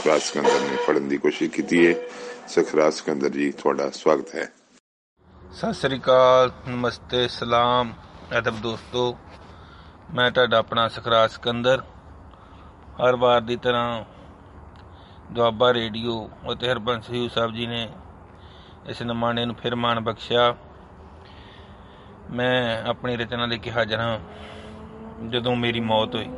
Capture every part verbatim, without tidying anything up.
सखराज सिकंदर ने पढ़न की कोशिश की है। सखराज सिकंदर जी, थोड़ा स्वागत है। सत श्री अकाल, नमस्ते, सलाम, अदब दोस्तों। मैं तुहाडा अपना सखराज सिकंदर हर वार की तरह दुआबा रेडियो और हरबंस यूसुफ साहब जी ने इस नमाणे नूं फिर मान बख्शिया। मैं अपनी रचना लेके हाजिर हाँ। जदों मेरी मौत हुई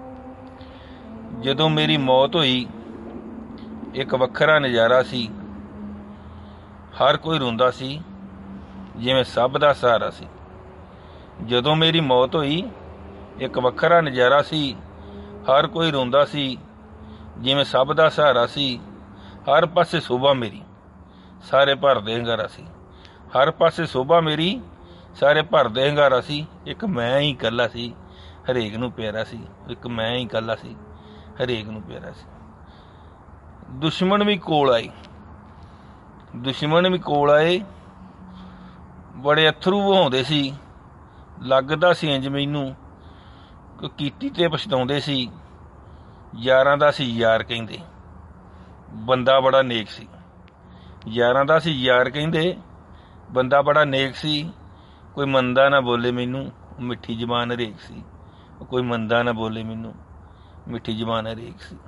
जदों मेरी मौत हुई एक वखरा नज़ारा सी। हर कोई रोंदा सी जिवें सब दा सहारा सी। जदों मेरी मौत हुई एक वखरा नज़ारा सी। हर कोई रोंदा सी जिवें सब दा सहारा सी। हर पासे शोभा मेरी सारे भरदे हंगारा सी। हर पासे शोभा मेरी सारे भरदे हंगारा सी। एक मैं ही कल्ला सी हरेक नूं प्यारा सी। एक मैं ही कल्ला सी हरेक नूं प्यारा सी। दुश्मन भी कोल आए दुश्मन भी कोल आए बड़े अथरू वहाउंदे सी। लगदा सी इंज मैनूं कि कीती ते पछताउंदे सी। यारां दा सी यार कहिंदे बंदा बड़ा नेक सी। यारां दा सी यार कहिंदे बंदा बड़ा नेक सी। कोई मंदा ना बोले मैनूं मिठी जबान हरेक सी। कोई मंदा ना बोले मैनूं मिठी जबान हरेक सी।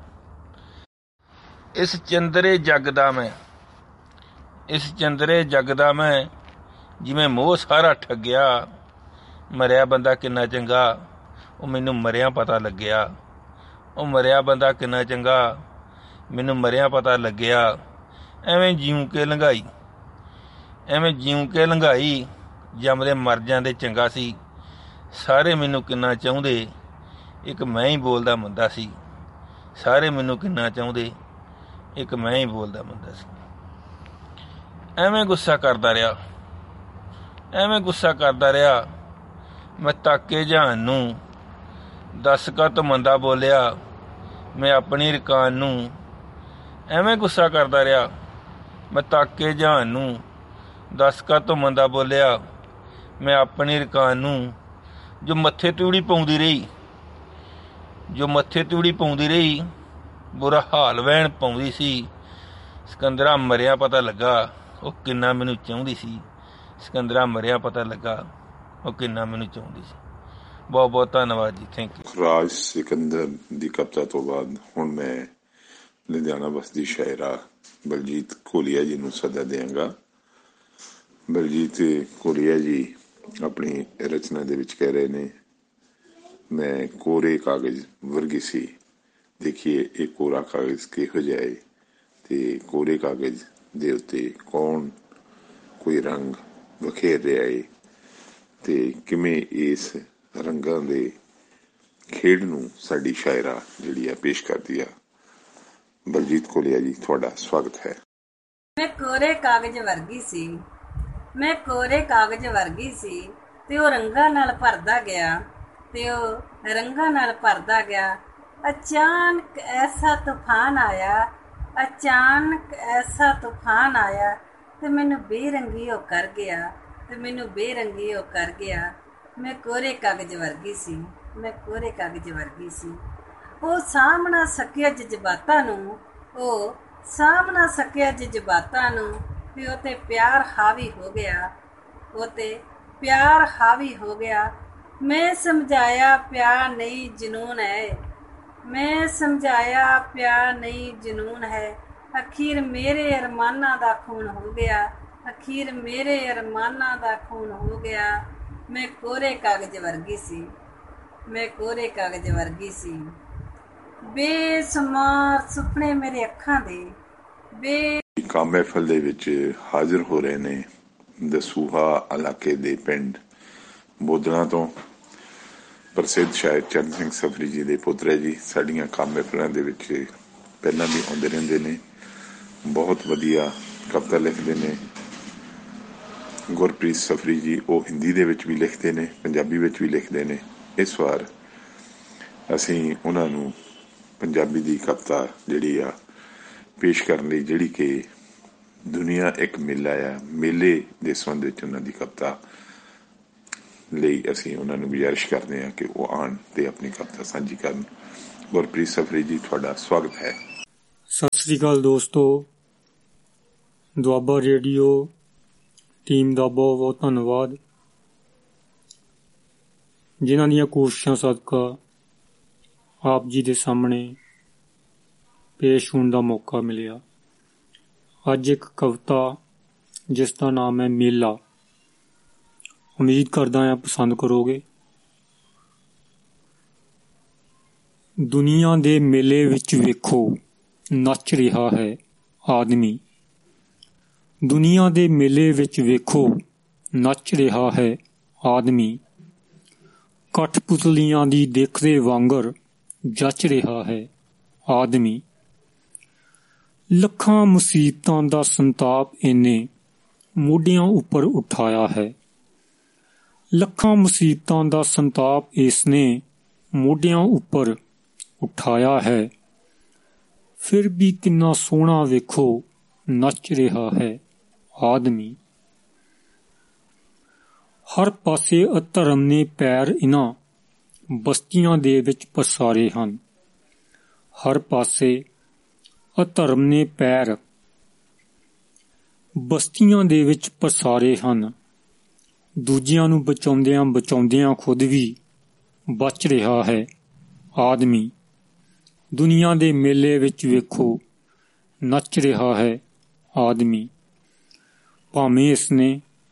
इस चंदरे जग दा मैं इस चंदरे जग दा मैं जिवें मोह सारा ठग्गिया। मरिया बंदा किन्ना चंगा ਉਹ ਮੈਨੂੰ ਮਰਿਆ पता लग्गिया। ਉਹ ਮਰਿਆ ਬੰਦਾ ਕਿੰਨਾ ਚੰਗਾ ਮੈਨੂੰ ਮਰਿਆ ਪਤਾ ਲੱਗਿਆ। ਐਵੇਂ ਜਿਉਂ ਕੇ ਲੰਘਾਈ ਐਵੇਂ ਜਿਉਂ ਕੇ ਲੰਘਾਈ ਜੰਮਦੇ ਮਰ ਜਾਂਦੇ ਚੰਗਾ ਸੀ। ਸਾਰੇ ਮੈਨੂੰ ਕਿੰਨਾ ਚਾਹੁੰਦੇ ਇੱਕ ਮੈਂ ਹੀ ਬੋਲਦਾ ਮੰਦਾ ਸੀ। ਸਾਰੇ ਮੈਨੂੰ ਕਿੰਨਾ ਚਾਹੁੰਦੇ ਇੱਕ ਮੈਂ ਹੀ ਬੋਲਦਾ ਮੰਦਾ ਸੀ। ਐਵੇਂ ਗੁੱਸਾ ਕਰਦਾ ਰਿਹਾ ਐਵੇਂ ਗੁੱਸਾ ਕਰਦਾ ਰਿਹਾ ਮੈਂ ਤਾਕੇ ਜਹਾਨ ਨੂੰ। दस का तो मंदा बोलिया मैं अपनी रकान नूं। एवें गुस्सा करदा रहा मैं ताके जहान नूं। दस का तो मंदा बोलिया मैं अपनी रकान नूं। जो मत्थे तूड़ी पाउंदी रही जो मत्थे तूड़ी पाउंदी रही बुरा हाल वैन पाउंदी सी। सिकंदरा मरिया पता लगा वो किन्ना मैनूं चाहुंदी सी। सिकंदरा मरिया पता लगा वो किन्ना मैनूं चाहुंदी सी। बहुत बहुत धन्यवाद जी, थैंक यू। सखराज सिकंदर की कविता तो बाद हुण मैं लुधियाना बसदी शायरा बलजीत कोलिया जी नूं सदा देंगा। बलजीत कोलिया जी अपनी रचना दे विच कह रहे ने, मैं कोरे कागज वर्गी सी। देखिए एक कोरा कागज किहो जिहा है ते कोरे कागज दे उत्ते कौन कोई रंग बखेर रहा है ते किवें इस रंगां दे खेड नूं साडी शायरा जिहड़ी आ पेश करदी आ। बलजीत कोलिया जी, तुहाडा स्वागत है। मैं कोरे कागज वर्गी सी मैं कोरे कागज वर्गी सी ते ओ रंगां नाल भरदा गया ते ओ रंगां नाल भरदा गया। अचानक ऐसा तूफान आया अचानक ऐसा तूफान आया ते मैनू बेरंगी ओ कर गया ते मैनू बेरंगी ओ कर गया। मैं कोरे कागज वर्गी सी मैं कोरे कागज वर्गी सी। ਉਹ ਸਾਂਭ ਨਾ ਸਕਿਆ ਜਜ਼ਬਾਤਾਂ ਨੂੰ ਉਹ ਸਾਂਭ ਨਾ ਸਕਿਆ ਜਜ਼ਬਾਤਾਂ ਨੂੰ ਤੇ ਉਹ ਤੇ ਪਿਆਰ ਹਾਵੀ ਹੋ ਗਿਆ ਉਹ ਤੇ ਪਿਆਰ ਹਾਵੀ ਹੋ ਗਿਆ। ਮੈਂ ਸਮਝਾਇਆ ਪਿਆਰ ਨਹੀਂ ਜਨੂਨ ਹੈ ਮੈਂ ਸਮਝਾਇਆ ਪਿਆਰ ਨਹੀਂ ਜਨੂਨ ਹੈ। ਅਖੀਰ ਮੇਰੇ ਅਰਮਾਨਾਂ ਦਾ ਖੂਨ ਹੋ ਗਿਆ ਅਖੀਰ ਮੇਰੇ ਅਰਮਾਨਾਂ ਦਾ ਖੂਨ ਹੋ ਗਿਆ। मैं कोरे कागज वर्गी सी मैं कोरे कागज वर्गी सी। बेसुमार सुपने मेरे अखां दे बे काम महफल दे विच हाजिर हो रहे ने दसूहा इलाके दे पिंड बोदला तो प्रसिद्ध शायर चरण सिंह सफरी जी दे पुत्र जी। साडियां काम महफलां दे विच पहलां भी आउंदे रहिंदे ने। बहुत वधिया कविता लिखदे ने। गुरप्रीत सफरी जी वो हिंदी दे विच भी लिखते ने पंजाबी विच भी लिखते ने। इस वार असीं उन्हां नूं पंजाबी दी कविता जिहड़ी आ पेश करन लई जिहड़ी कि दुनिया एक मेला आ मेले दे संबंध विच उन्हां दी कविता ਲਈ ਅਸੀਂ ਉਹਨਾਂ ਨੂੰ ਗੁਜ਼ਾਰਿਸ਼ ਕਰਦੇ ਹਾਂ ਕਿ ਉਹ ਆਉਣ ਤੇ ਆਪਣੀ ਕਵਿਤਾ ਸਾਂਝੀ ਕਰਨ। ਗੁਰਪ੍ਰੀਤ ਸਫਰੀ ਜੀ, ਤੁਹਾਡਾ ਸਵਾਗਤ ਹੈ। ਸਤਿ ਸ੍ਰੀ ਅਕਾਲ ਦੋਸਤੋ, ਦੁਆਬਾ ਰੇਡੀਓ ਟੀਮ ਦਾ ਬਹੁਤ ਬਹੁਤ ਧੰਨਵਾਦ, ਜਿਨ੍ਹਾਂ ਦੀਆਂ ਕੋਸ਼ਿਸ਼ਾਂ ਸਦਕਾ ਆਪ ਜੀ ਦੇ ਸਾਹਮਣੇ ਪੇਸ਼ ਹੋਣ ਦਾ ਮੌਕਾ ਮਿਲਿਆ। ਅੱਜ ਇੱਕ ਕਵਿਤਾ ਜਿਸ ਦਾ ਨਾਮ ਹੈ ਮੇਲਾ। ਉਮੀਦ ਕਰਦਾ ਹਾਂ ਪਸੰਦ ਕਰੋਗੇ। ਦੁਨੀਆ ਦੇ ਮੇਲੇ ਵਿੱਚ ਵੇਖੋ ਨੱਚ ਰਿਹਾ ਹੈ ਆਦਮੀ। ਦੁਨੀਆ ਦੇ ਮੇਲੇ ਵਿੱਚ ਵੇਖੋ ਨੱਚ ਰਿਹਾ ਹੈ ਆਦਮੀ। ਕਠਪੁਤਲੀਆਂ ਦੀ ਦਿੱਖ ਦੇ ਵਾਂਗਰ ਜੱਚ ਰਿਹਾ ਹੈ ਆਦਮੀ। ਲੱਖਾਂ ਮੁਸੀਬਤਾਂ ਦਾ ਸੰਤਾਪ ਇਹਨੇ ਮੋਢਿਆਂ ਉੱਪਰ ਉਠਾਇਆ ਹੈ। ਲੱਖਾਂ ਮੁਸੀਬਤਾਂ ਦਾ ਸੰਤਾਪ ਇਸਨੇ ਮੋਢਿਆਂ ਉੱਪਰ ਉਠਾਇਆ ਹੈ। ਫਿਰ ਵੀ ਕਿੰਨਾ ਸੋਹਣਾ ਵੇਖੋ ਨੱਚ ਰਿਹਾ ਹੈ ਆਦਮੀ। ਹਰ ਪਾਸੇ ਅਧਰਮ ਨੇ ਪੈਰ ਇਨ੍ਹਾਂ ਬਸਤੀਆਂ ਦੇ ਵਿੱਚ ਪਸਾਰੇ ਹਨ। ਹਰ ਪਾਸੇ ਅਧਰਮ ਨੇ ਪੈਰ ਬਸਤੀਆਂ ਦੇ ਵਿੱਚ ਪਸਾਰੇ ਹਨ। ਦੂਜਿਆਂ ਨੂੰ ਬਚਾਉਂਦਿਆਂ ਬਚਾਉਂਦਿਆਂ ਖੁਦ ਵੀ ਬਚ ਰਿਹਾ ਹੈ ਆਦਮੀ। ਦੁਨੀਆ ਦੇ ਮੇਲੇ ਵਿੱਚ ਵੇਖੋ ਨੱਚ ਰਿਹਾ ਹੈ ਆਦਮੀ। ਭਾਵੇਂ ਇਸਨੇ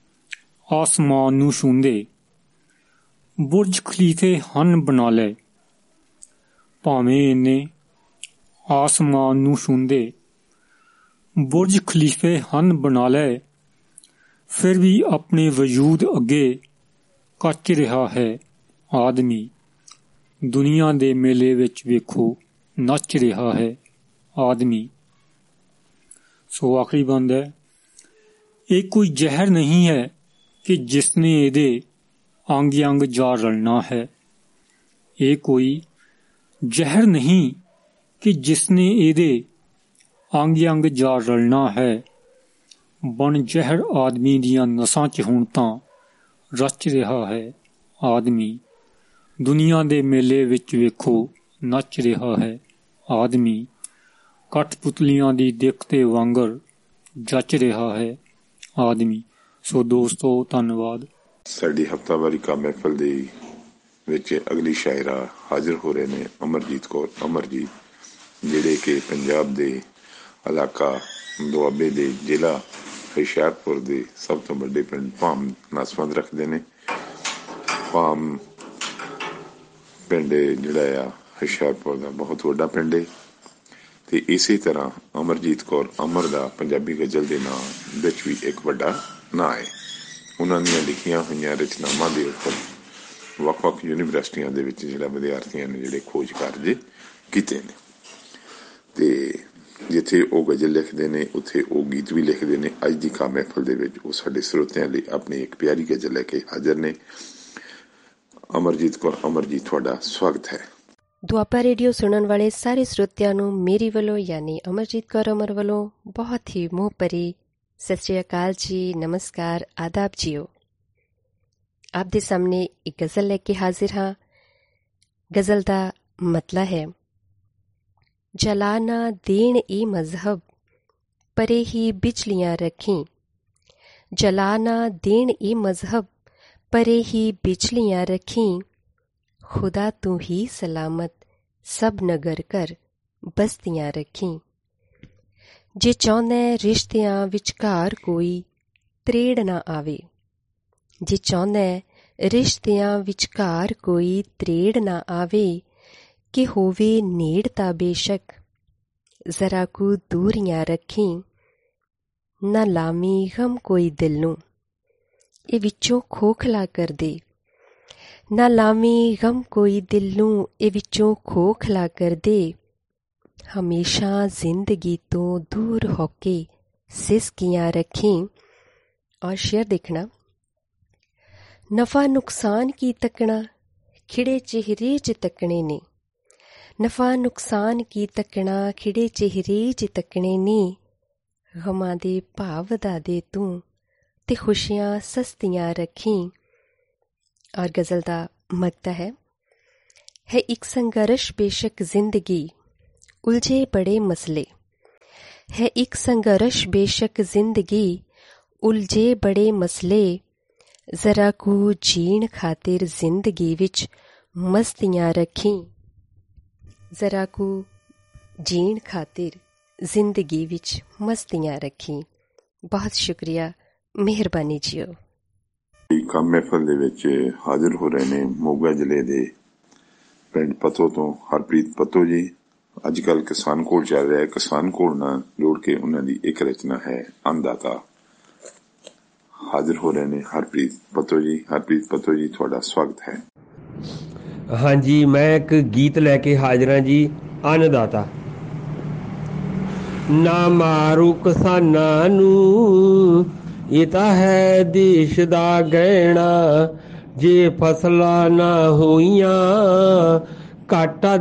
ਆਸਮਾਨ ਨੂੰ ਛੂੰਹਦੇ ਬੁਰਜ ਖਲੀਫੇ ਹਨ ਬਣਾ ਲਏ। ਭਾਵੇਂ ਇਹਨੇ ਆਸਮਾਨ ਨੂੰ ਛੂੰਹਦੇ ਬੁਰਜ ਖਲੀਫੇ ਹਨ ਬਣਾ ਲਏ, ਫਿਰ ਵੀ ਆਪਣੇ ਵਜੂਦ ਅੱਗੇ ਕੱਚ ਰਿਹਾ ਹੈ ਆਦਮੀ। ਦੁਨੀਆ ਦੇ ਮੇਲੇ ਵਿੱਚ ਵੇਖੋ ਨੱਚ ਰਿਹਾ ਹੈ ਆਦਮੀ। ਸੋ ਆਖਰੀ ਬੰਦ ਹੈ, ਇਹ ਕੋਈ ਜ਼ਹਿਰ ਨਹੀਂ ਹੈ ਕਿ ਜਿਸਨੇ ਇਹਦੇ ਅੰਗ ਅੰਗ ਜਾ ਰਲਣਾ ਹੈ। ਇਹ ਕੋਈ ਜ਼ਹਿਰ ਨਹੀਂ ਕਿ ਜਿਸਨੇ ਇਹਦੇ ਅੰਗ ਅੰਗ ਜਾ ਰਲਣਾ ਹੈ। ਬਣ ਜ਼ਹਿਰ ਆਦਮੀ ਦੀਆਂ ਨਸਾਂ 'ਚ ਹੁਣ ਤਾਂ ਰਚ ਰਿਹਾ ਹੈ ਆਦਮੀ। ਦੁਨੀਆ ਦੇ ਮੇਲੇ ਵਿੱਚ ਵੇਖੋ ਨੱਚ ਰਿਹਾ ਹੈ ਆਦਮੀ। ਕਠਪੁਤਲੀਆਂ ਦੀ ਦਿੱਖ ਤੇ ਵਾਂਗਰ ਜੱਚ ਰਿਹਾ ਹੈ ਆਦਮੀ। ਸੋ ਦੋਸਤੋ, ਧੰਨਵਾਦ। ਸਾਡੀ ਹਫ਼ਤਾਵਾਰੀ ਕਾ ਮਹਿਫਲ ਦੇ ਵਿੱਚ ਅਗਲੀ ਸ਼ਾਇਰਾ ਹਾਜ਼ਰ ਹੋ ਰਹੇ ਨੇ ਅਮਰਜੀਤ ਕੌਰ ਅਮਰਜੀਤ, ਜਿਹੜੇ ਕਿ ਪੰਜਾਬ ਦੇ ਇਲਾਕਾ ਦੁਆਬੇ ਦੇ ਜ਼ਿਲ੍ਹਾ ਹੁਸ਼ਿਆਰਪੁਰ ਦੇ ਸਭ ਤੋਂ ਵੱਡੇ ਪਿੰਡ ਭਾਮ ਨਾਲ ਸੰਬੰਧ ਰੱਖਦੇ ਨੇ। ਭਾਮ ਪਿੰਡ ਜਿਹੜਾ ਆ ਹੁਸ਼ਿਆਰਪੁਰ ਦਾ ਬਹੁਤ ਵੱਡਾ ਪਿੰਡ ਹੈ ਤੇ ਇਸੇ ਤਰ੍ਹਾਂ ਅਮਰਜੀਤ ਕੌਰ ਅਮਰ ਦਾ ਪੰਜਾਬੀ ਗਜ਼ਲ ਦੇ ਨਾਂ ਵਿੱਚ ਵੀ ਇੱਕ ਵੱਡਾ ਨਾਂ ਹੈ। ਉਹਨਾਂ ਦੀਆਂ ਲਿਖੀਆਂ ਹੋਈਆਂ ਰਚਨਾਵਾਂ ਦੇ ਉੱਪਰ ਵੱਖ ਵੱਖ ਯੂਨੀਵਰਸਿਟੀਆਂ ਦੇ ਵਿੱਚ ਜਿਹੜਾ ਵਿਦਿਆਰਥੀਆਂ ਨੇ ਜਿਹੜੇ ਖੋਜ ਕਾਰਜ ਕੀਤੇ ਨੇ ਤੇ ਜਿੱਥੇ ਉਹ ਗਜ਼ਲ ਲਿਖਦੇ ਨੇ ਉੱਥੇ ਉਹ ਗੀਤ ਵੀ ਲਿਖਦੇ ਨੇ। ਅੱਜ ਦੀ ਕਾ ਮਹਿਫਲ ਦੇ ਵਿੱਚ ਉਹ ਸਾਡੇ ਸਰੋਤਿਆਂ ਲਈ ਆਪਣੀ ਇੱਕ ਪਿਆਰੀ ਗਜ਼ਲ ਲੈ ਕੇ ਹਾਜ਼ਰ ਨੇ। ਅਮਰਜੀਤ ਕੌਰ ਅਮਰਜੀਤ, ਤੁਹਾਡਾ ਸਵਾਗਤ ਹੈ। ਦੁਆਬਾ ਰੇਡੀਓ ਸੁਣਨ ਵਾਲੇ ਸਾਰੇ ਸਰੋਤਿਆਂ ਨੂੰ ਮੇਰੀ ਵੱਲੋਂ ਯਾਨੀ ਅਮਰਜੀਤ ਕੌਰ ਅਮਰ ਵੱਲੋਂ ਬਹੁਤ ਹੀ ਮੋਹ ਭਰੀ ਸਤਿ ਸ਼੍ਰੀ ਅਕਾਲ ਜੀ, ਨਮਸਕਾਰ, ਆਦਾਬ ਜੀਓ। ਆਪ ਦੇ ਸਾਹਮਣੇ ਇੱਕ ਗਜ਼ਲ ਲੈ ਕੇ ਹਾਜ਼ਰ ਹਾਂ। ਗਜ਼ਲ ਦਾ ਮਤਲਬ ਹੈ, ਜਲਾਨਾ ਦੇਣ ਏ ਮਜ਼ਹਬ ਪਰੇ ਹੀ ਬਿਜਲੀਆਂ ਰੱਖੀ। ਜਲਾਨਾ ਦੇਣ ਏ ਮਜ਼ਹਬ ਪਰੇ ਹੀ ਬਿਜਲੀਆਂ ਰੱਖੀ। ਖੁਦਾ ਤੂੰ ਹੀ ਸਲਾਮਤ ਸਭ ਨਗਰ ਕਰ ਬਸਤੀਆਂ ਰੱਖੀ। ਜੇ ਚਾਹੁੰਦਾ ਰਿਸ਼ਤਿਆਂ ਵਿਚਕਾਰ ਕੋਈ ਤਰੇੜ ਨਾ ਆਵੇ। ਜੇ ਚਾਹੁੰਦਾ ਰਿਸ਼ਤਿਆਂ ਵਿਚਕਾਰ ਕੋਈ ਤਰੇੜ ਨਾ ਆਵੇ। ਕਿ ਹੋਵੇ ਨੇੜਤਾ ਬੇਸ਼ੱਕ ਜ਼ਰਾ ਕੁ ਦੂਰੀਆਂ ਰੱਖੀ। ਨਾ ਲਾਮੀ ਗਮ ਕੋਈ ਦਿਲ ਨੂੰ ਇਹ ਵਿੱਚੋਂ ਖੋਖਲਾ ਕਰ ਦੇ। ਨਾ ਲਾਮੀ ਗਮ ਕੋਈ ਦਿਲ ਨੂੰ ਇਹ ਵਿੱਚੋਂ ਖੋਖਲਾ ਕਰ ਦੇ। ਹਮੇਸ਼ਾ ਜ਼ਿੰਦਗੀ ਤੋਂ ਦੂਰ ਹੋ ਕੇ ਸਿਸਕੀਆਂ ਰੱਖੀ। ਔਰ ਸ਼ੇਅਰ ਦੇਖਣਾ, ਨਫਾ ਨੁਕਸਾਨ ਕੀ ਤੱਕਣਾ ਖਿੜੇ ਚਿਹਰੇ 'ਚ ਤੱਕਣੇ ਨੇ। ਨਫਾ ਨੁਕਸਾਨ ਕੀ ਤੱਕਣਾ ਖਿੜੇ ਚਿਹਰੇ 'ਚ ਤੱਕਣੇ ਨੇ। ਗਮਾਂ ਦੇ ਭਾਵ ਵਧਾ ਦੇ ਤੂੰ ਤੇ ਖੁਸ਼ੀਆਂ ਸਸਤੀਆਂ ਰੱਖੀ। ਔਰ ਗਜ਼ਲ ਦਾ ਮਗਤਾ ਹੈ है एक संघर्ष बेशक जिंदगी उलझे बड़े मसले। है एक संघर्ष बेशक जिंदगी, उलझे बड़े मसले, जरा कू जीण खातिर जिंदगी विच मस्तियां रखी। जरा कू जीण खातिर जिंदगी विच मस्तियां रखी। बहुत शुक्रिया, ਮਿਹਰਬਾਨੀ ਜੀਓ। ਕੰਮ ਮਹਿਫਲ ਦੇ ਵਿੱਚ ਹਾਜ਼ਰ ਹੋ ਰਹੇ ਨੇ ਮੋਗਾ ਜ਼ਿਲ੍ਹੇ ਦੇ ਪਿੰਡ ਪੱਤੋ ਤੋਂ ਹਰਪ੍ਰੀਤ ਪੱਤੋ ਜੀ। ਅੱਜ ਕੱਲ੍ਹ ਕਿਸਾਨ ਕੋਲ ਚੱਲ ਰਿਹਾ ਹੈ, ਕਿਸਾਨ ਕੋਲ ਨਾਲ ਜੋੜ ਕੇ ਉਹਨਾਂ ਦੀ ਇੱਕ ਰਚਨਾ ਹੈ ਅੰਨਦਾਤਾ। ਹਾਜ਼ਰ ਹੋ ਰਹੇ ਨੇ ਹਰਪ੍ਰੀਤ ਪੱਤੋ ਜੀ। ਹਰਪ੍ਰੀਤ ਪੱਤੋ ਜੀ, ਤੁਹਾਡਾ ਸਵਾਗਤ ਹੈ। ਹਾਂਜੀ, ਮੈਂ ਇੱਕ ਗੀਤ ਲੈ ਕੇ ਹਾਜ਼ਰ ਹਾਂ ਜੀ, ਅੰਨਦਾਤਾ। ਨਾ ਮਾਰੂ ਕਿਸਾਨਾਂ ਨੂੰ, ਇਹ ਤਾਂ ਹੈ ਦੇਸ਼ ਦਾ ਗਹਿਣਾ, ਜੇ ਫਸਲਾਂ ਨਾ ਹੋਈਆਂ ਘਾਟਾ